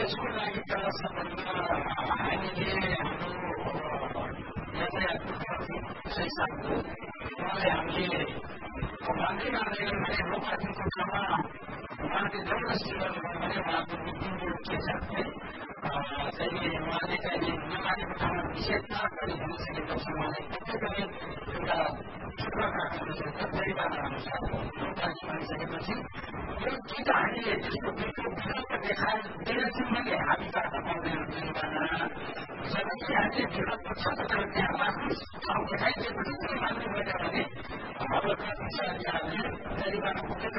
त्यसको लागि त सबभन्दा हामीले यातायातको सही साथमा उहाँलाई हामीले भन्दै गर्दै रोपाएको ठाउँमा उहाँले जबरजस्ती गर्नुभयो भने उहाँको बुद्धिको के छ चाहिँ उहाँले चाहिँ नमानेको ठाउँमा निषेधमा पनि भनिसकेपछि उहाँलाई प्रत्येकले एउटा परिवारअनुसार भनिसकेपछि यो कि त हामीले त्यसको विकल्प देखाएछौँ भने हामीबाट पाउँदैनौँ परिवारमा जबकि हामीले विकल्प छ तर त्यहाँ आफ्नो ठाउँ देखाइदिएपछि पनि मान्नु भएन भने अब कर्मचारीहरूले परिवारमा पुगेर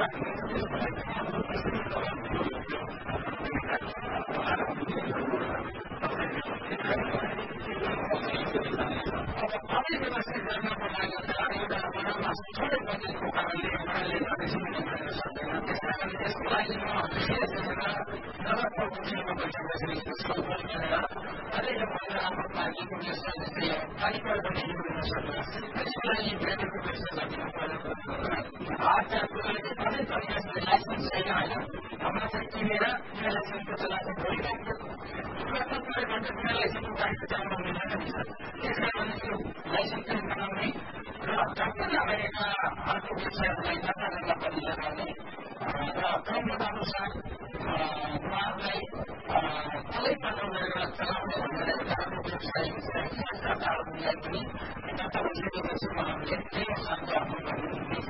व्यवस्थित गर्नको लागि एउटा वडामा थोरै बजेटको कारणले वडाले गर्न सक्दैन। त्यस कारण त्यसको लागि म विशेष गरेर नगर प्रमुखसँग बैठक बसेको छलफल गरेर हरेक महिला आफ्नो पार्टीको नेता जस्तै कार्यक्रम पनि हुन सक्छ। त्यसको लागि ब्याङ्कको पैसा लाग्नु पर्यो। हत्याको लागि कुनै तरिकाले लाइसेन्स छैन होइन हाम्रो चाहिँ किनेर बिना लाइसेन्सको चलाएको भइरहेको बिना लाइसेन्सको गाडीको चलाउन मिल्दैन नि सर। त्यस कारण त्यो लाइसेन्स चाहिँ बनाउने र टक्क नभएका अर्को विषयहरूलाई दर्ता गर्न पनि लगाउने र क्रमअनुसार उहाँहरूलाई तलै पठाउ गरेर चलाउने भनेर एउटा अर्को व्यवसाय दर्ताहरूलाई पनि दर्ता भइसकेपछि उहाँहरूले त्यही अनुसारको आफ्नो गर्नुहुनेछ।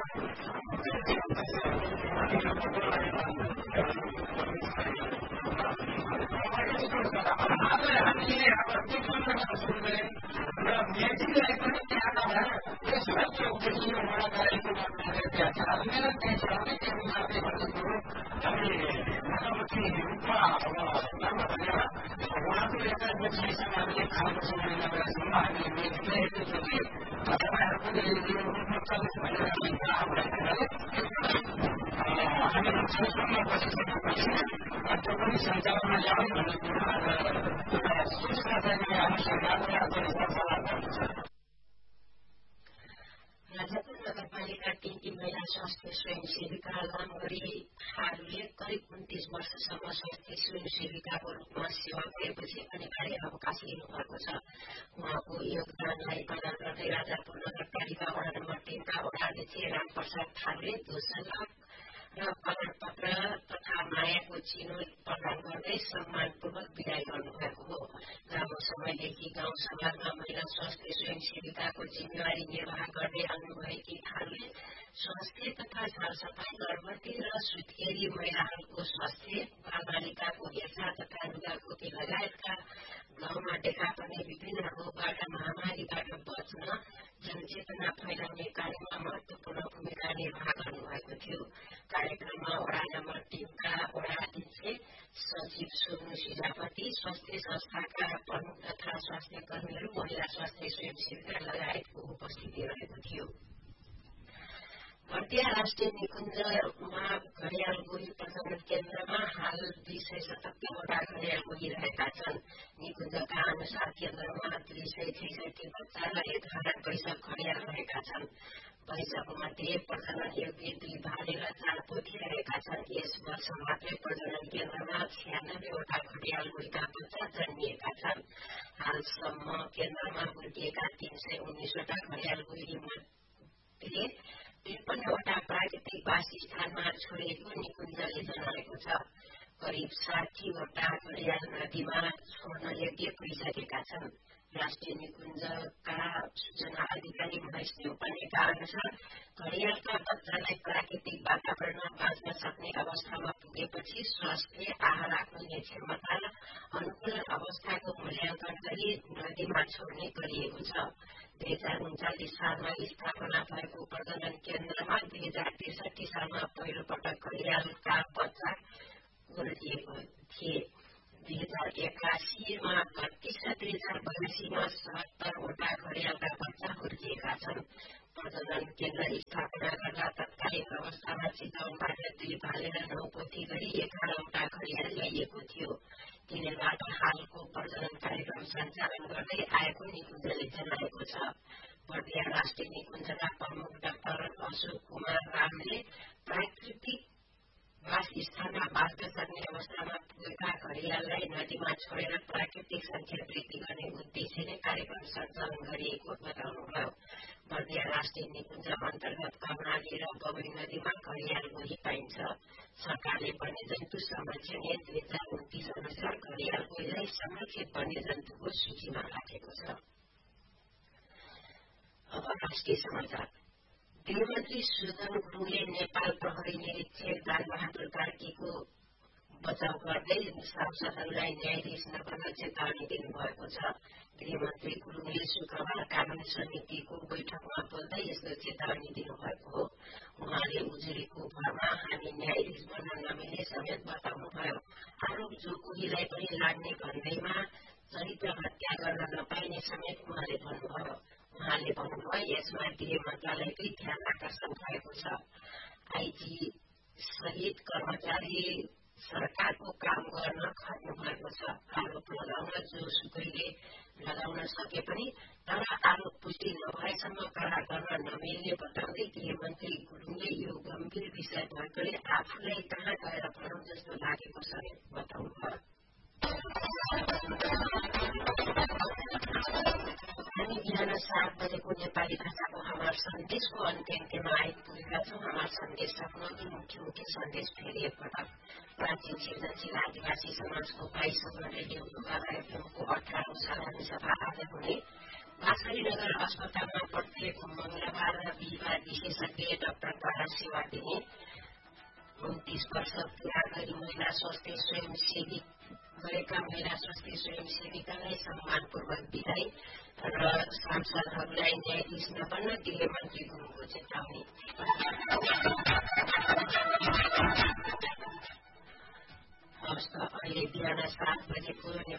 हामीले अब त्यो सुरु गऱ्यौँ र म्याजिकलाई पनि त्यहाँ नभएर त्यसमा त्यो देखियो वडा कार्यालयको त्यहाँ छ मेरो त्यही छ भने त्यो उनीहरूले भन्ने कुरो हामीले मोटामोटी रूपमा अब गर्न भनेर उहाँको एउटा व्यवसायसँग हामीले खाएको समय नगरेसम्म हामीले म्याजिकलाई हेर्नु थियो कि तपाईँहरू पनि यो रूपमा चलोस् भनेर हामीले छेउसम्म बसिसकेपछि त्यो पनि सञ्चालनमा ल्याउने भन्ने कुरो सूचना चाहिँ हामी सरकारलाई अझै सल्लाह गर्नुहुन्छ। राजापुर नगरपालिका 3 महिला स्वास्थ्य स्वयंसेविका लामगढीहरूले करिब 29 वर्षसम्म स्वास्थ्य स्वयंसेविकाको रूपमा सेवा गरेपछि अनिवार्य अवकाश लिनुभएको छ। उहाँको योगदानलाई कदर गर्दै राजापुर नगरपालिका वडा नम्बर 3 का वडा अध्यक्ष रामप्रसाद थारूले 2 लाख र प्रमाणपत्र तथा मायाको चिनो प्रदान गर्दै सम्मानपूर्वक विदाई गर्नुभएको हो। लामो समयदेखि गाउँ समाजमा महिला स्वास्थ्य स्वयंसेविकाको जिम्मेवारी निर्वाह गर्दै आउनुभएकी थारूले स्वास्थ्य तथा सरसफाई, गर्भवती र सुत्केरी महिलाहरूको स्वास्थ्य, बालबालिकाको हेरचाह तथा लुगाखोकी लगायतका गाउँमा देखा पर्ने विभिन्न रोगबाट महामारीबाट बच्न जनचेतना फैलाउने कार्यमा महत्वपूर्ण भूमिका निर्वाह गर्नुभएको थियो। कार्यक्रममा वडा नम्बर 3 का वडा अध्यक्ष सचिव सोनु सिजापति, स्वास्थ्य संस्थाका प्रमुख तथा स्वास्थ्य कर्मीहरू, महिला स्वास्थ्य स्वयंसेविका लगायतको उपस्थिति रहेको थियो। बर्दिया राष्ट्रिय निकुञ्जमा घडियाल गोही प्रजनन केन्द्रमा हाल 277 वटा घडियाल गोही रहेका छन्। निकुञ्जका अनुसार केन्द्रमा 266 बच्चा र 11 वैशक घडियाल रहेका छन्। वैशकमध्ये प्रजनन योग्य 2 भाले र 4 पोथी रहेका छन्। यस वर्ष मात्रै प्रजनन केन्द्रमा 96 वटा घडियाल गोहीका बच्चा जन्मिएका छन्। हालसम्म केन्द्रमा हुर्किएका 319 वटा घडियाल गोही मध्ये 53 वटा प्राकृतिक वासस्थानमा छोडिएको निकुञ्जले जनाएको छ। करिब 60 वटा घडियाल नदीमा छोड्न योग्य भइसकेका छन्। राष्ट्रिय निकुञ्जका सूचना अधिकारी महेश न्यौपानेका अनुसार घडियालका बच्चालाई प्राकृतिक वातावरणमा बाँच्न सक्ने अवस्थामा पुगेपछि स्वास्थ्य, आहार खुल्ने क्षमता र अनुकूलन अवस्थाको मूल्याङ्कन गरी नदीमा छोड्ने गरिएको छ। 2039 सालमा स्थापना भएको प्रजनन केन्द्रमा 2063 सालमा पहिलो पटक घडियालका बच्चा हुर्किएको थिए। 2081 मा 32 र 2082 मा 77 वटा घडियालका बच्चा हुर्किएका छन्। प्रजनन केन्द्र स्थापना गर्दा तत्कालीन अवस्थामा चितवनबाट 2 भाले र 9 पोथी गरी 11 वटा घडियाल ल्याइएको थियो। तिनीबाट हालको प्रजनन कार्यक्रम सञ्चालन गर्दै आएको निकुञ्जले जनाएको छ। बर्दिया राष्ट्रिय निकुञ्जका प्रमुख डाक्टर अशोक कुमार रामले प्राकृतिक वासस्थानमा बाँच्न सक्ने अवस्थामा पुगेका घडियाल मैललाई नदीमा छोडेर प्राकृतिक संख्या वृद्धि गर्ने उद्देश्यले कार्यक्रम सञ्चालन गरिएको बताउनुभयो। बर्दिया राष्ट्रिय निकुञ्ज अन्तर्गत कर्णाली र गौरी नदीमा घडियाल गोही पाइन्छ। सरकारले वन्यजन्तु संरक्षण ऐन 2029 अनुसार घडियाल गोहीलाई संरक्षित वन्यजन्तुको सूचीमा राखेको छ। अब राष्ट्रिय समाचार। गृहमन्त्री सुजन गुरुङले नेपाल प्रहरी निरीक्षक दानबहादुर कार्कीको बचाव गर्दै सांसदहरूलाई न्यायाधीश नबन्न चेतावनी दिनुभएको छ। गृहमन्त्री गुरुङले शुक्रबार कानून समितिको बैठकमा बोल्दै यस्तो चेतावनी दिनुभएको हो। उहाँले उजुरीको भरमा हामी न्यायाधीश बन्न नमिल्ने समेत बताउनुभयो। आरोप जो कोहीलाई पनि लाग्ने भन्दैमा चरित्र हत्या गर्न नपाइने समेत उहाँले भन्नुभयो। उहाँले भन्नुभयो यसमा गृह मन्त्रालयकै ध्यान आकर्षण भएको छ। आइजी सहित कर्मचारी सरकारको काम गर्न खट्नु भएको छ। आरोप लगाउन जोसुकैले लगाउन सके पनि तर आरोप पुष्टि नभएसम्म कड़ा गर्न नमिल्ने बताउँदै गृहमन्त्री गुरुङले यो गम्भीर विषय भएकोले आफूलाई कहाँ गएर भनौं जस्तो लागेको समेत बताउनुभयो। हामी बिहान 7 बजेको नेपाली भाषाको हमार सन्देशको अन्त्यमा आइपुगेका छौं। हमार सन्देश सक्नुअघि मुख्य सन्देश फेरि एकपटक। प्राचीन सृजनशील आदिवासी समाजको 22औं रेडियो लोकसभा एफएमको 18औं साधारण सभा आज हुने। बाँसरीनगर अस्पतालमा प्रत्येक मंगलबार र बिहिबार विशेषज्ञ डाक्टरद्वारा सेवा दिने। 29 वर्ष पूरा गरी महिला स्वास्थ्य स्वयंसेविकालाई सम्मानपूर्वक विदाई र सांसदहरूलाई न्यायाधीश नबन्न गृहमन्त्री गुरुङको चेतावनी। हवस् त अहिले बिहान 7 बजेको